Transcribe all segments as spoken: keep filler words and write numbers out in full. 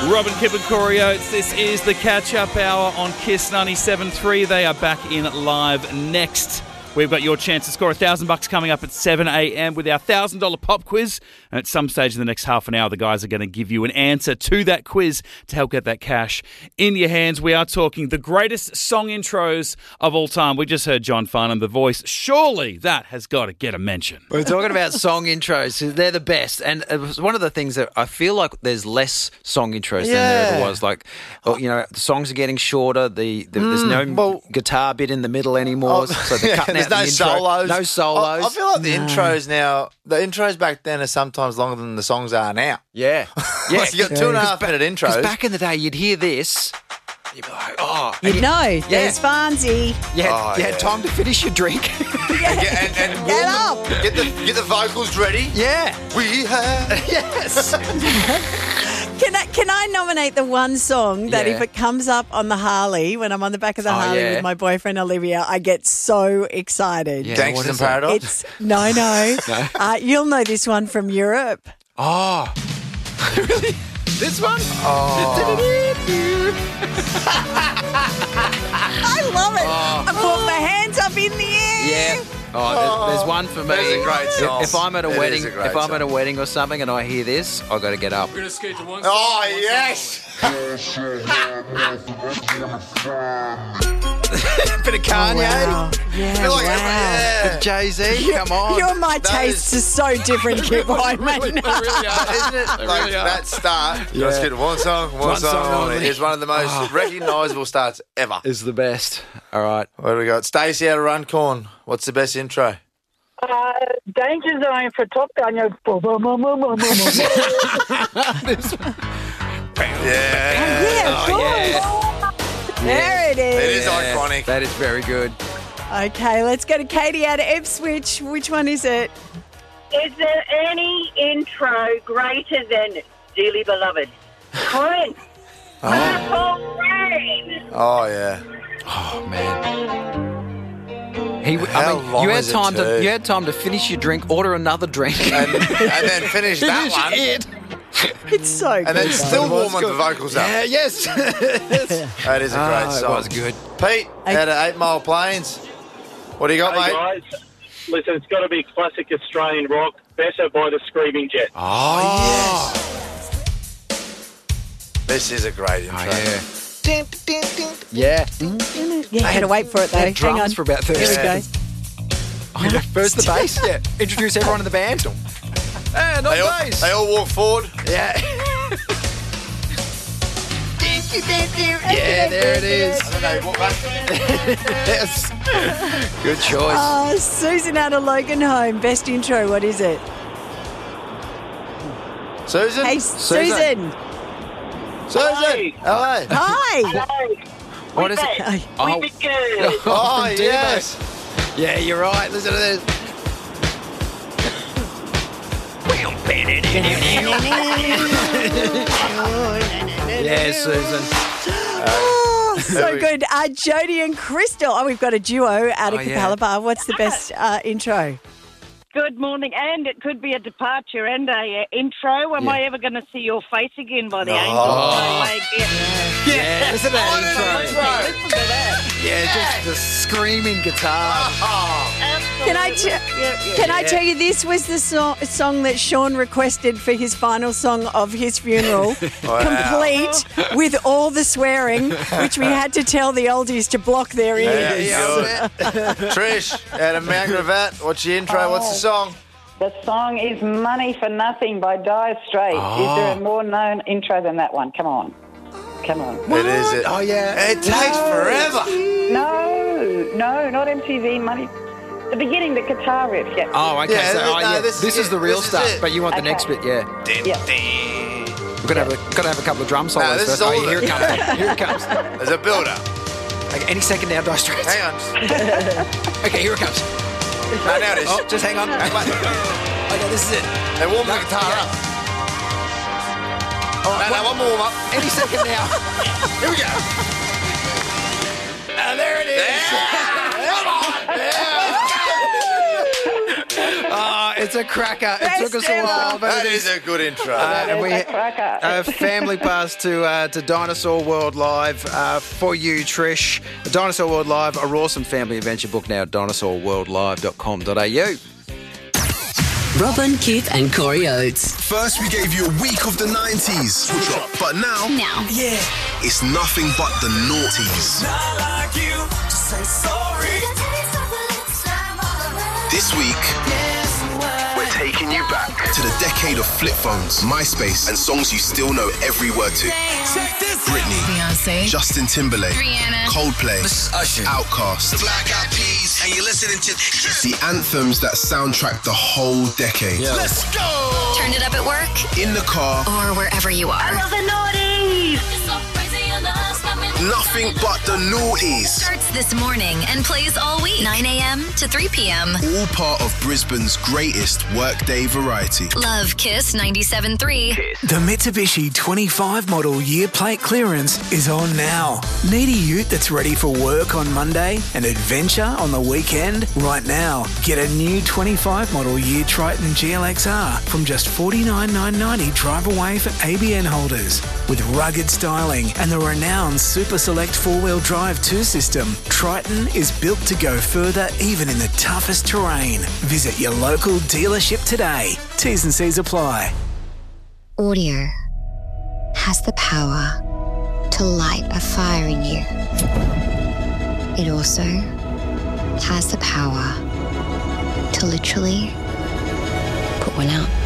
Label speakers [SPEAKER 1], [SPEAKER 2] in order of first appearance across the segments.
[SPEAKER 1] Robin Kipp and Corey Oates. This is the catch-up hour on Kiss ninety-seven point three. They are back in live next. We've got your chance to score a thousand bucks coming up at seven a.m. with our thousand dollar pop quiz. And at some stage in the next half an hour, the guys are going to give you an answer to that quiz to help get that cash in your hands. We are talking the greatest song intros of all time. We just heard John Farnham, the voice. Surely that has got to get a mention.
[SPEAKER 2] We're talking about song intros. They're the best. And it was one of the things that I feel like there's less song intros
[SPEAKER 3] Yeah.
[SPEAKER 2] than there ever was. Like, oh, you know, the songs are getting shorter. The, the There's no
[SPEAKER 3] well-
[SPEAKER 2] guitar bit in the middle anymore.
[SPEAKER 3] Oh,
[SPEAKER 2] so they're
[SPEAKER 3] yeah,
[SPEAKER 2] cutting
[SPEAKER 3] there's
[SPEAKER 2] out
[SPEAKER 3] no
[SPEAKER 2] the intro.
[SPEAKER 3] solos.
[SPEAKER 2] No solos.
[SPEAKER 3] I, I feel like the intros now, the intros back then are sometimes longer than the songs are now.
[SPEAKER 2] Yeah. Yeah.
[SPEAKER 3] Like you got two and a half minute
[SPEAKER 2] Because
[SPEAKER 3] intros.
[SPEAKER 2] back in the day, you'd hear this. You'd be like, oh. and
[SPEAKER 4] You'd
[SPEAKER 2] you-
[SPEAKER 4] know. There's Fonzie.
[SPEAKER 2] You had,
[SPEAKER 3] Oh,
[SPEAKER 2] you
[SPEAKER 3] yeah.
[SPEAKER 2] had time to finish your drink.
[SPEAKER 3] and get, and, and
[SPEAKER 4] Get
[SPEAKER 3] warm
[SPEAKER 4] up.
[SPEAKER 3] the- Get the, get the vocals ready.
[SPEAKER 2] yeah.
[SPEAKER 3] We have.
[SPEAKER 2] Yes.
[SPEAKER 4] Can I, can I nominate the one song that
[SPEAKER 2] Yeah.
[SPEAKER 4] if it comes up on the Harley, when I'm on the back of the
[SPEAKER 2] Oh,
[SPEAKER 4] Harley
[SPEAKER 2] yeah.
[SPEAKER 4] with my boyfriend Olivia, I get so excited.
[SPEAKER 2] Yeah.
[SPEAKER 3] Gangsters
[SPEAKER 2] what
[SPEAKER 3] in
[SPEAKER 2] is it?
[SPEAKER 3] Paradise.
[SPEAKER 4] It's no, no.
[SPEAKER 2] No?
[SPEAKER 4] Uh, you'll know this one from Europe.
[SPEAKER 2] Oh. Really? This one?
[SPEAKER 4] I love it. I put my hands up in the air.
[SPEAKER 2] Yeah. Oh, there- there's one for me.
[SPEAKER 3] That is a great song.
[SPEAKER 2] If I'm at a
[SPEAKER 3] It is
[SPEAKER 2] wedding,
[SPEAKER 3] a great
[SPEAKER 2] if I'm
[SPEAKER 3] song.
[SPEAKER 2] at a wedding or something, and I hear this, I got to get up.
[SPEAKER 3] Oh, yes.
[SPEAKER 2] Bit of Kanye,
[SPEAKER 4] Wow. Yeah,
[SPEAKER 3] I feel like
[SPEAKER 4] wow.
[SPEAKER 3] yeah.
[SPEAKER 2] Jay Z. Come on.
[SPEAKER 4] Your my
[SPEAKER 3] That
[SPEAKER 4] tastes
[SPEAKER 3] is-
[SPEAKER 4] are so different, Kip. I
[SPEAKER 2] really,
[SPEAKER 4] mean,
[SPEAKER 2] they really are, isn't it? They
[SPEAKER 3] Like
[SPEAKER 2] really are.
[SPEAKER 3] that start.
[SPEAKER 2] Yeah.
[SPEAKER 3] Let's get one song, one,
[SPEAKER 2] One
[SPEAKER 3] song,
[SPEAKER 2] song
[SPEAKER 3] only.
[SPEAKER 2] only.
[SPEAKER 3] Is one of the most recognisable starts ever.
[SPEAKER 2] is the best. All right.
[SPEAKER 3] What do we got? Stacey out of Runcorn. What's the best intro?
[SPEAKER 5] Uh, Danger Zone for Top Gun. You go, boom, boom, boom, boom, boom, boom, boom.
[SPEAKER 3] Yeah.
[SPEAKER 4] yeah, of
[SPEAKER 2] Oh,
[SPEAKER 4] course.
[SPEAKER 2] yeah.
[SPEAKER 4] There it is.
[SPEAKER 3] It is iconic.
[SPEAKER 2] That is very good.
[SPEAKER 4] Okay, let's go to Katie out of Ipswich. Which one is it?
[SPEAKER 6] Is there any intro greater than Dearly Beloved? Prince. Purple Rain.
[SPEAKER 3] Oh, yeah.
[SPEAKER 2] Oh man. He,
[SPEAKER 3] How
[SPEAKER 2] I mean,
[SPEAKER 3] long
[SPEAKER 2] you had
[SPEAKER 3] is it
[SPEAKER 2] time to
[SPEAKER 3] too?
[SPEAKER 2] you had time to finish your drink, order another drink,
[SPEAKER 3] And, and then finish that one.
[SPEAKER 2] it.
[SPEAKER 4] It's so good.
[SPEAKER 3] And then
[SPEAKER 4] though.
[SPEAKER 3] still warm the vocals up.
[SPEAKER 2] Yeah. Yes.
[SPEAKER 3] That is a great
[SPEAKER 2] Ah,
[SPEAKER 3] song.
[SPEAKER 2] it was good.
[SPEAKER 3] Pete, out of Eight Mile Plains. What do you got,
[SPEAKER 7] Hey
[SPEAKER 3] mate?
[SPEAKER 7] guys, listen, it's got to be classic Australian rock, Better by the Screaming Jets.
[SPEAKER 2] Oh,
[SPEAKER 3] This is a great intro.
[SPEAKER 2] yes. Oh, yeah. Yeah.
[SPEAKER 4] Yeah, had to wait for it though.
[SPEAKER 2] Had
[SPEAKER 4] Hang on.
[SPEAKER 2] drums for about thirty
[SPEAKER 4] Here we go.
[SPEAKER 2] seconds. Oh, yeah. First the bass. Yeah. Introduce everyone in the band. Hey, no
[SPEAKER 3] They all,
[SPEAKER 2] bass.
[SPEAKER 3] they all walk forward.
[SPEAKER 2] Yeah. Yeah, there it is.
[SPEAKER 3] And then they walk back.
[SPEAKER 2] Yes. Good choice.
[SPEAKER 4] Oh, Susan out of Logan Home. Best intro. What is it?
[SPEAKER 3] Susan?
[SPEAKER 4] Hey, Susan.
[SPEAKER 3] Susan?
[SPEAKER 7] Hey.
[SPEAKER 3] Hello.
[SPEAKER 4] Hi.
[SPEAKER 7] Hey,
[SPEAKER 2] What is it?
[SPEAKER 4] Hey.
[SPEAKER 2] Oh,
[SPEAKER 7] we be good.
[SPEAKER 3] Oh,
[SPEAKER 2] Devo.
[SPEAKER 3] yes.
[SPEAKER 2] Yeah, you're right. Listen to this. Yeah, Susan.
[SPEAKER 4] Oh, so
[SPEAKER 3] There we-
[SPEAKER 4] good. Uh, Jodie and Crystal. Oh, we've got a duo out of
[SPEAKER 2] Oh, yeah.
[SPEAKER 4] Capalaba. What's the best uh, intro?
[SPEAKER 6] Good morning, and it could be a departure and a uh, intro. Am
[SPEAKER 2] Yeah.
[SPEAKER 6] I ever going to see your face again by the
[SPEAKER 3] Oh.
[SPEAKER 6] angels? No way, yeah.
[SPEAKER 2] Yeah, listen to that intro.
[SPEAKER 3] Intro.
[SPEAKER 6] Listen to that.
[SPEAKER 2] Yeah, just the screaming guitar.
[SPEAKER 4] Can I,
[SPEAKER 6] Absolutely.
[SPEAKER 4] t-
[SPEAKER 6] Yeah, yeah.
[SPEAKER 4] can I tell you this was the so- song that Sean requested for his final song of his funeral, complete with all the swearing, which we had to tell the oldies to block their ears.
[SPEAKER 3] Yeah, good. Trish, out of Mount Gravatt. What's your intro? What's the song?
[SPEAKER 5] The song is Money for Nothing by Dire Straits. Is there a more known intro than that one? Come on. Come on.
[SPEAKER 3] It is it.
[SPEAKER 2] Oh, yeah.
[SPEAKER 3] It takes forever.
[SPEAKER 5] No, no, not M T V. Money. The beginning, the guitar riff, yeah.
[SPEAKER 2] Oh, okay.
[SPEAKER 3] Yeah,
[SPEAKER 2] so,
[SPEAKER 3] no,
[SPEAKER 2] oh, yeah.
[SPEAKER 3] this
[SPEAKER 2] This,
[SPEAKER 3] is
[SPEAKER 2] is
[SPEAKER 3] it.
[SPEAKER 2] the real
[SPEAKER 3] This is
[SPEAKER 2] stuff,
[SPEAKER 3] it.
[SPEAKER 2] but you want the
[SPEAKER 5] Okay.
[SPEAKER 2] next bit, yeah.
[SPEAKER 5] Yeah.
[SPEAKER 2] We're gonna have a gotta have a couple of drum solos.
[SPEAKER 3] No, this
[SPEAKER 2] first.
[SPEAKER 3] is all
[SPEAKER 2] oh,
[SPEAKER 3] of
[SPEAKER 2] here
[SPEAKER 3] it.
[SPEAKER 2] it comes. Here it comes.
[SPEAKER 3] There's a build-up.
[SPEAKER 2] Okay, any second now, Dire Straits.
[SPEAKER 3] Hang on.
[SPEAKER 2] Okay, here it comes.
[SPEAKER 3] No, now it is.
[SPEAKER 2] Oh, just hang on. Okay, this is it.
[SPEAKER 3] They warm the guitar
[SPEAKER 2] yeah.
[SPEAKER 3] up.
[SPEAKER 2] All
[SPEAKER 3] No,
[SPEAKER 2] right,
[SPEAKER 3] no, one more warm up.
[SPEAKER 2] Any second now.
[SPEAKER 3] Here we go.
[SPEAKER 2] And there it is.
[SPEAKER 3] Come on.
[SPEAKER 2] Uh, it's a cracker. It
[SPEAKER 4] Best
[SPEAKER 2] took us a
[SPEAKER 4] ever.
[SPEAKER 2] while, but
[SPEAKER 3] That
[SPEAKER 2] it
[SPEAKER 3] is a good intro.
[SPEAKER 2] Uh, and we
[SPEAKER 5] It's a cracker.
[SPEAKER 2] a family pass to uh, to Dinosaur World Live uh, for you, Trish. Dinosaur World Live, a awesome family adventure book now at dinosaur world live dot com dot a u.
[SPEAKER 8] Robin, Keith and Corey Oates.
[SPEAKER 9] First, we gave you a week of the nineties. But now,
[SPEAKER 8] Now.
[SPEAKER 9] yeah, it's nothing but the noughties. This week, we're taking you back to the decade of flip phones, MySpace, and songs you still know every word to. Britney,
[SPEAKER 8] Beyonce.
[SPEAKER 9] Justin Timberlake,
[SPEAKER 8] Rihanna.
[SPEAKER 9] Coldplay, Outkast.
[SPEAKER 10] The Black Eyed Peas, and you're listening to
[SPEAKER 9] The anthems that soundtrack the whole decade.
[SPEAKER 10] Let's go!
[SPEAKER 8] Turn it up at work
[SPEAKER 9] In the car,
[SPEAKER 8] or wherever you are.
[SPEAKER 6] Love the naughties.
[SPEAKER 9] nothing but the noughties.
[SPEAKER 8] Starts this morning and plays all week. nine a.m. to three p.m.
[SPEAKER 9] All part of Brisbane's greatest workday variety.
[SPEAKER 8] Love Kiss ninety-seven point three.
[SPEAKER 11] The Mitsubishi twenty-five model year plate clearance is on now. Need a ute that's ready for work on Monday and adventure on the weekend? Right now, get a new twenty-five model year Triton G L X R from just forty-nine thousand nine hundred ninety dollars drive away for A B N holders. With rugged styling and the renowned Super Select four-wheel drive two system, Triton is built to go further even in the toughest terrain. Visit your local dealership today. T's and C's apply.
[SPEAKER 12] Audio has the power to light a fire in you. It also has the power to literally put one out.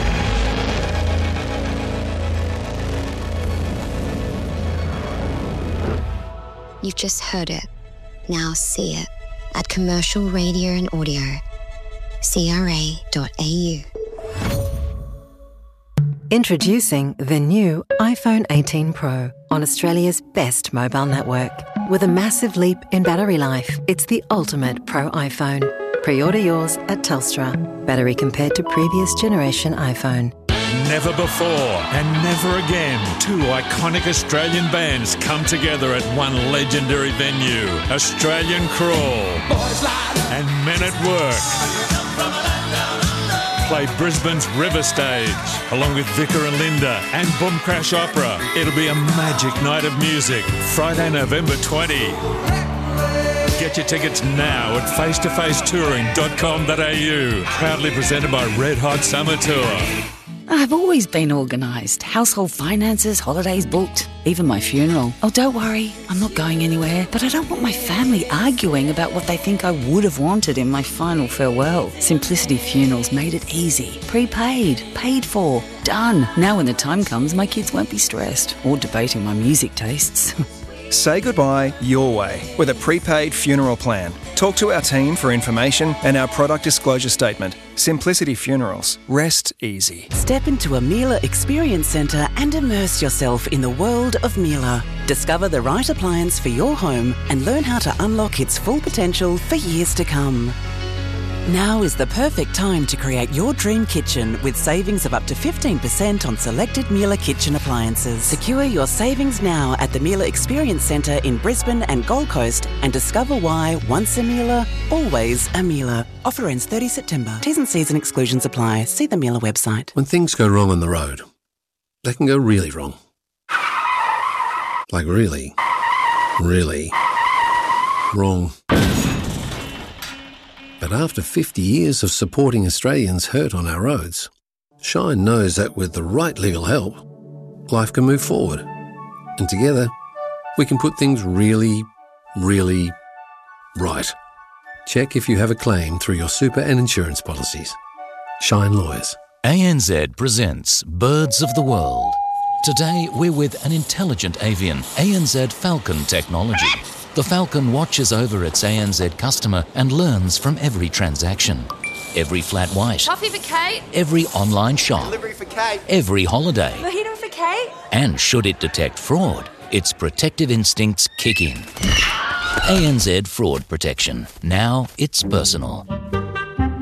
[SPEAKER 12] You've just heard it. Now see it at Commercial Radio and Audio. C R A dot A U.
[SPEAKER 13] Introducing the new iPhone eighteen Pro on Australia's best mobile network. With a massive leap in battery life, it's the ultimate Pro iPhone. Pre-order yours at Telstra. Battery compared to previous generation iPhone.
[SPEAKER 14] Never before and never again, two iconic Australian bands come together at one legendary venue. Australian Crawl and Men at Work play Brisbane's River Stage, along with Vicar and Linda and Boom Crash Opera. It'll be a magic night of music, Friday, November twentieth. Get your tickets now at face to face touring dot com dot a u. Proudly presented by Red Hot Summer Tour.
[SPEAKER 15] I've always been organised. Household finances, holidays booked, even my funeral. Oh, don't worry, I'm not going anywhere. But I don't want my family arguing about what they think I would have wanted in my final farewell. Simplicity Funerals made it easy. Prepaid, paid for, done. Now when the time comes, my kids won't be stressed or debating my music tastes.
[SPEAKER 16] Say goodbye your way with a prepaid funeral plan. Talk to our team for information and our product disclosure statement. Simplicity Funerals. Rest easy.
[SPEAKER 17] Step into a Miele Experience Centre and immerse yourself in the world of Miele. Discover the right appliance for your home and learn how to unlock its full potential for years to come. Now is the perfect time to create your dream kitchen with savings of up to fifteen percent on selected Miele kitchen appliances. Secure your savings now at the Miele Experience Centre in Brisbane and Gold Coast and discover why once a Miele, always a Miele. Offer ends thirtieth September. T's and C's and exclusions apply. See the Miele website.
[SPEAKER 18] When things go wrong on the road, they can go really wrong. Like really, really wrong. But after fifty years of supporting Australians hurt on our roads, Shine knows that with the right legal help, life can move forward. And together, we can put things really, really right. Check if you have a claim through your super and insurance policies. Shine Lawyers.
[SPEAKER 19] A N Z presents Birds of the World. Today, we're with an intelligent avian, A N Z Falcon technology. The Falcon watches over its A N Z customer and learns from every transaction. Every flat white.
[SPEAKER 20] Coffee for Kate.
[SPEAKER 19] Every online shop.
[SPEAKER 20] Delivery for Kate.
[SPEAKER 19] Every holiday.
[SPEAKER 20] Mojito for Kate.
[SPEAKER 19] And should it detect fraud, its protective instincts kick in. A N Z Fraud Protection. Now it's personal.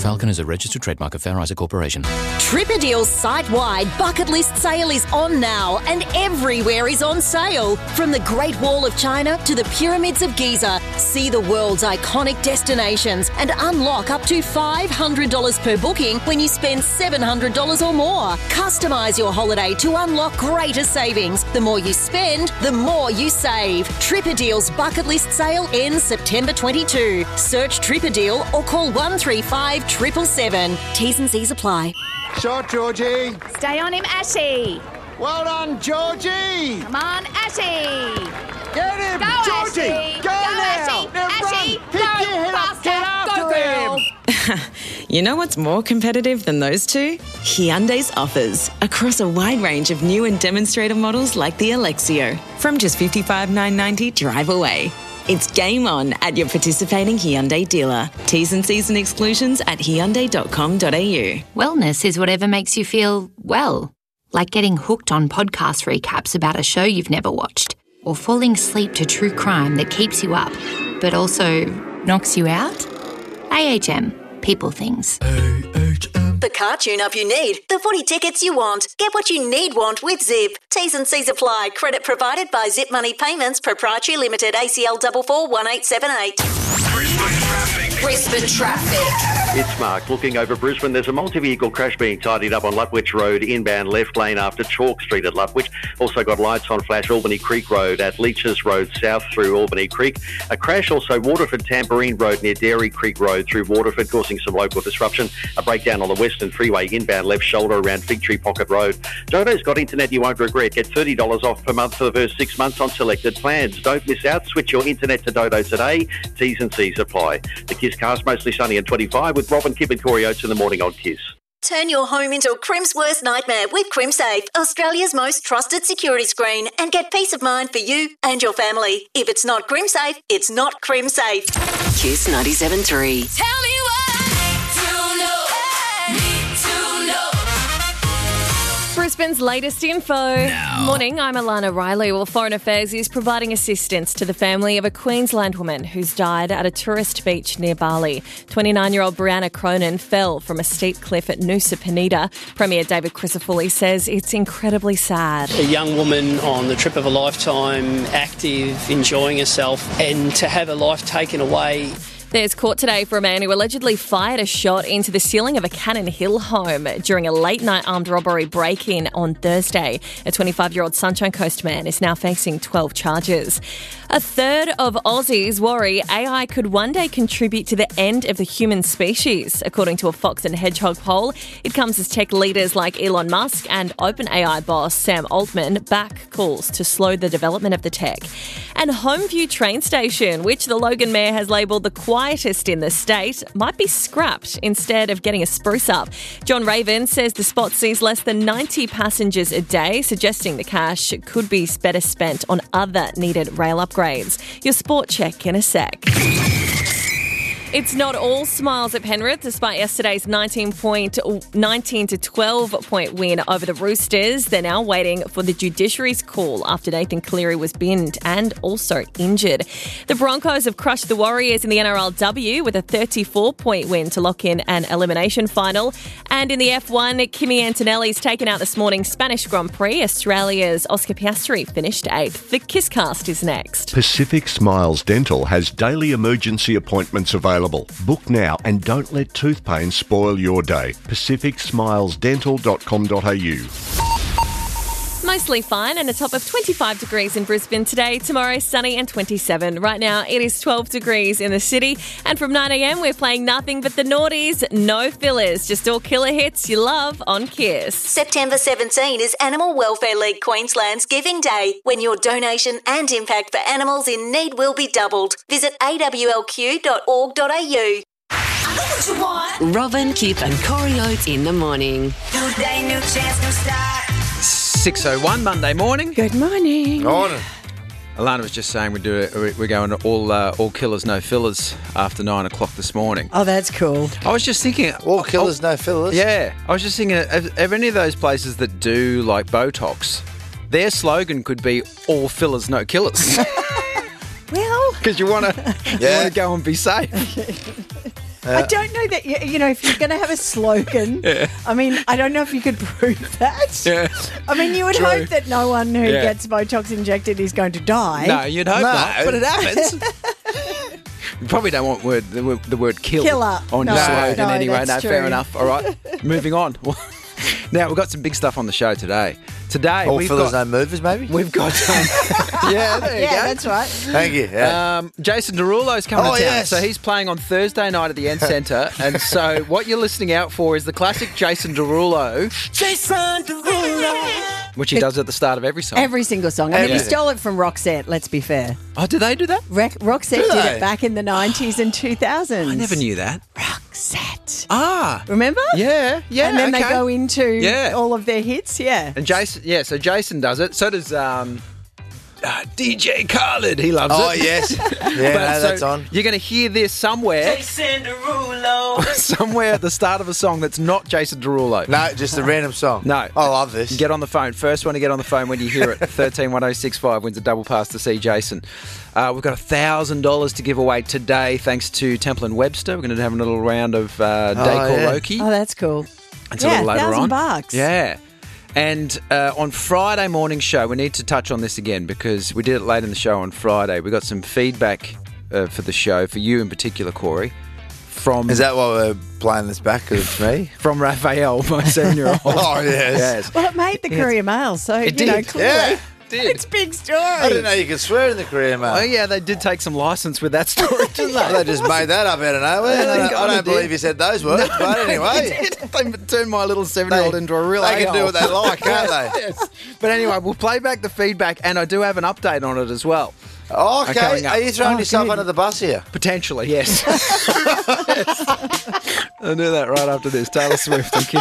[SPEAKER 19] Falcon is a registered trademark of Fair Isaac Corporation.
[SPEAKER 20] Tripadeal's site-wide bucket list sale is on now, and everywhere is on sale. From the Great Wall of China to the Pyramids of Giza, see the world's iconic destinations and unlock up to five hundred dollars per booking when you spend seven hundred dollars or more. Customise your holiday to unlock greater savings. The more you spend, the more you save. Tripadeal's bucket list sale ends September twenty-second. Search Tripadeal or call one three five seven seven seven. T's and C's apply.
[SPEAKER 10] Shot, Georgie.
[SPEAKER 21] Stay on him, Ashy.
[SPEAKER 10] Well done, Georgie.
[SPEAKER 21] Come on, Ashy.
[SPEAKER 10] Get him,
[SPEAKER 21] Go,
[SPEAKER 10] Georgie.
[SPEAKER 21] Ashy.
[SPEAKER 10] Go,
[SPEAKER 21] Go,
[SPEAKER 10] now.
[SPEAKER 21] Ashy.
[SPEAKER 10] Now
[SPEAKER 21] Ashy.
[SPEAKER 10] run.
[SPEAKER 21] Go,
[SPEAKER 10] Pick your head up.
[SPEAKER 21] faster.
[SPEAKER 10] Get after
[SPEAKER 21] Go, girl.
[SPEAKER 10] him.
[SPEAKER 22] You know what's more competitive than those two? Hyundai's offers across a wide range of new and demonstrator models like the Alexio. From just fifty-five thousand nine hundred ninety dollars drive away. It's game on at your participating Hyundai dealer. T's and C's and exclusions at hyundai dot com dot a u.
[SPEAKER 23] Wellness is whatever makes you feel well. Like getting hooked on podcast recaps about a show you've never watched. Or falling asleep to true crime that keeps you up, but also knocks you out. A H M. People things.
[SPEAKER 20] The car tune-up you need. The footy tickets you want. Get what you need want with Zip. T's and C's apply. Credit provided by Zip Money Payments, Proprietary Limited, A C L four four one eight seven eight.
[SPEAKER 8] Brisbane traffic.
[SPEAKER 24] It's Mark. Looking over Brisbane, there's a multi-vehicle crash being tidied up on Lutwich Road, inbound left lane after Chalk Street at Lutwich. Also got lights on flash Albany Creek Road at Leeches Road south through Albany Creek. A crash also Waterford Tamborine Road near Dairy Creek Road through Waterford, causing some local disruption. A breakdown on the Western Freeway, inbound left shoulder around Fig Tree Pocket Road. Dodo's got internet you won't regret. Get thirty dollars off per month for the first six months on selected plans. Don't miss out. Switch your internet to Dodo today. T's and C's apply. The Kiss Cast mostly sunny and twenty-five with Robin, Kip and Corey Oates in the morning on Kiss.
[SPEAKER 20] Turn your home into a Crim's worst nightmare with CrimSafe, Australia's most trusted security screen, and get peace of mind for you and your family. If it's not CrimSafe, it's not CrimSafe.
[SPEAKER 17] Kiss ninety-seven point three.
[SPEAKER 8] Tell me what to know. Need to know.
[SPEAKER 25] Brisbane's latest info.
[SPEAKER 1] Now.
[SPEAKER 25] Morning, I'm Alana Riley. Well, Foreign Affairs is providing assistance to the family of a Queensland woman who's died at a tourist beach near Bali. twenty-nine-year-old Brianna Cronin fell from a steep cliff at Nusa Penida. Premier David Crisafulli says it's incredibly sad.
[SPEAKER 26] A young woman on the trip of a lifetime, active, enjoying herself, and to have her life taken away.
[SPEAKER 25] There's court today for a man who allegedly fired a shot into the ceiling of a Cannon Hill home during a late-night armed robbery break-in on Thursday. A twenty-five-year-old Sunshine Coast man is now facing twelve charges. A third of Aussies worry A I could one day contribute to the end of the human species. According to a Fox and Hedgehog poll, it comes as tech leaders like Elon Musk and OpenAI boss Sam Altman back calls to slow the development of the tech. And Homeview train station, which the Logan Mayor has labelled the quietest in the state, might be scrapped instead of getting a spruce up. John Raven says the spot sees less than ninety passengers a day, suggesting the cash could be better spent on other needed rail upgrades. Your sport check in a sec. It's not all smiles at Penrith, despite yesterday's nineteen point, nineteen to twelve point win over the Roosters. They're now waiting for the judiciary's call after Nathan Cleary was binned and also injured. The Broncos have crushed the Warriors in the N R L W with a thirty-four point win to lock in an elimination final. And in the F one, Kimi Antonelli's taken out this morning's Spanish Grand Prix. Australia's Oscar Piastri finished eighth. The Kisscast is next.
[SPEAKER 27] Pacific Smiles Dental has daily emergency appointments available. Book now and don't let tooth pain spoil your day. pacific smiles dental dot com dot a u.
[SPEAKER 25] Mostly fine and a top of twenty-five degrees in Brisbane today. Tomorrow, sunny and twenty-seven. Right now, it is twelve degrees in the city. And from nine a.m, we're playing nothing but the naughties. No fillers, just all killer hits you love on Kiss.
[SPEAKER 20] September seventeenth is Animal Welfare League Queensland's Giving Day, when your donation and impact for animals in need will be doubled. Visit a w l q dot org dot a u.
[SPEAKER 8] I know what you want.
[SPEAKER 17] Robin, Kip and Corey Oates in the morning.
[SPEAKER 8] New day, new chance, new start.
[SPEAKER 2] six oh one Monday morning.
[SPEAKER 25] Good morning.
[SPEAKER 2] Morning. Alana was just saying we do it, we're going all uh, all killers, no fillers after nine o'clock this morning.
[SPEAKER 4] Oh, that's cool.
[SPEAKER 2] I was just thinking,
[SPEAKER 3] all killers, no fillers.
[SPEAKER 2] Yeah, I was just thinking, of, of any of those places that do like Botox, their slogan could be all fillers, no killers.
[SPEAKER 4] Well,
[SPEAKER 2] because you want to
[SPEAKER 3] Yeah.
[SPEAKER 2] go and be safe.
[SPEAKER 4] I don't know that, you, you know, if you're going to have a slogan,
[SPEAKER 2] Yeah.
[SPEAKER 4] I mean, I don't know if you could prove that.
[SPEAKER 2] Yeah.
[SPEAKER 4] I mean, you would
[SPEAKER 2] True.
[SPEAKER 4] hope that no one who
[SPEAKER 2] Yeah.
[SPEAKER 4] gets Botox injected is going to die.
[SPEAKER 2] No, you'd hope
[SPEAKER 4] No.
[SPEAKER 2] not, but it happens. You probably don't want word, the, word, the word kill
[SPEAKER 4] Killer.
[SPEAKER 2] on
[SPEAKER 4] No,
[SPEAKER 2] your slogan
[SPEAKER 4] no,
[SPEAKER 2] anyway. No,
[SPEAKER 4] that's
[SPEAKER 2] fair
[SPEAKER 4] true.
[SPEAKER 2] enough. All right, moving on. Now, we've got some big stuff on the show today. Today,
[SPEAKER 3] All
[SPEAKER 2] we've
[SPEAKER 3] fillers,
[SPEAKER 2] got...
[SPEAKER 3] no movers, maybe?
[SPEAKER 2] We've got... yeah, there you
[SPEAKER 4] Yeah,
[SPEAKER 2] go.
[SPEAKER 4] that's right.
[SPEAKER 3] Thank you. Yeah.
[SPEAKER 2] Um, Jason Derulo's coming
[SPEAKER 3] Oh,
[SPEAKER 2] to town.
[SPEAKER 3] yes.
[SPEAKER 2] So he's playing on Thursday night at the End Centre. And so what you're listening out for is the classic Jason Derulo,
[SPEAKER 4] Jason Derulo.
[SPEAKER 2] which he does at the start of every song.
[SPEAKER 4] Every single song. I mean, he
[SPEAKER 2] Everything.
[SPEAKER 4] stole it from Roxette, let's be fair.
[SPEAKER 2] Oh, did they do that?
[SPEAKER 4] Rec- Roxette
[SPEAKER 2] Do
[SPEAKER 4] did
[SPEAKER 2] they?
[SPEAKER 4] it back in the nineties and two thousands.
[SPEAKER 2] I never knew that.
[SPEAKER 4] Roxette.
[SPEAKER 2] Ah.
[SPEAKER 4] Remember?
[SPEAKER 2] Yeah, yeah,
[SPEAKER 4] And then
[SPEAKER 2] okay.
[SPEAKER 4] they go into
[SPEAKER 2] Yeah.
[SPEAKER 4] all of their hits, yeah.
[SPEAKER 2] And Jason, yeah, so Jason does it. So does um, uh, D J Khaled. He loves
[SPEAKER 3] Oh,
[SPEAKER 2] it.
[SPEAKER 3] yes. Yeah,
[SPEAKER 2] But
[SPEAKER 3] no,
[SPEAKER 2] so
[SPEAKER 3] that's on.
[SPEAKER 2] You're going to hear this somewhere.
[SPEAKER 3] Jason Derulo.
[SPEAKER 2] somewhere at the start of a song that's not Jason Derulo.
[SPEAKER 3] No, just a random song.
[SPEAKER 2] No.
[SPEAKER 3] I love this.
[SPEAKER 2] Get on the phone. First one to get on the phone when you hear it. thirteen one oh six five wins a double pass to see Jason. Uh, we've got one thousand dollars to give away today thanks to Temple and Webster. We're going to have a little round of uh,
[SPEAKER 3] Oh,
[SPEAKER 2] Day
[SPEAKER 3] yeah.
[SPEAKER 2] Karaoke.
[SPEAKER 4] Oh, that's cool.
[SPEAKER 2] It's
[SPEAKER 4] yeah,
[SPEAKER 2] a little later
[SPEAKER 4] thousand
[SPEAKER 2] on.
[SPEAKER 4] bucks.
[SPEAKER 2] Yeah. And uh, on Friday morning show, we need to touch on this again because we did it late in the show on Friday. We got some feedback uh, for the show, for you in particular, Corey. From
[SPEAKER 3] Is that why we're playing this back? Because it's me?
[SPEAKER 2] From Raphael, my seven-year-old.
[SPEAKER 3] Oh, yes.
[SPEAKER 2] yes.
[SPEAKER 4] Well, it made the
[SPEAKER 2] Yes.
[SPEAKER 4] Courier Mail, so,
[SPEAKER 2] It
[SPEAKER 4] you know,
[SPEAKER 2] did.
[SPEAKER 4] clearly.
[SPEAKER 3] Yeah.
[SPEAKER 2] Did.
[SPEAKER 4] It's a big story.
[SPEAKER 3] I didn't know you could swear in the career, mate.
[SPEAKER 2] Oh, yeah, they did take some license with that story, didn't they?
[SPEAKER 3] They just made that up out of nowhere.
[SPEAKER 2] Yeah,
[SPEAKER 3] I
[SPEAKER 2] they
[SPEAKER 3] don't, I
[SPEAKER 2] kinda
[SPEAKER 3] don't
[SPEAKER 2] did.
[SPEAKER 3] believe you said those words, but anyway.
[SPEAKER 2] They turned my little seven-year-old
[SPEAKER 3] They-
[SPEAKER 2] into a real
[SPEAKER 3] they can
[SPEAKER 2] a-hole.
[SPEAKER 3] do what they like, can't they?
[SPEAKER 2] Yes. But anyway, we'll play back the feedback, and I do have an update on it as well.
[SPEAKER 3] Oh, okay.
[SPEAKER 2] Coming up.
[SPEAKER 3] Are you throwing
[SPEAKER 4] Oh,
[SPEAKER 3] yourself
[SPEAKER 4] good.
[SPEAKER 3] under the bus here?
[SPEAKER 2] Potentially, yes. Yes. I'll do that right after this. Taylor Swift and Kiss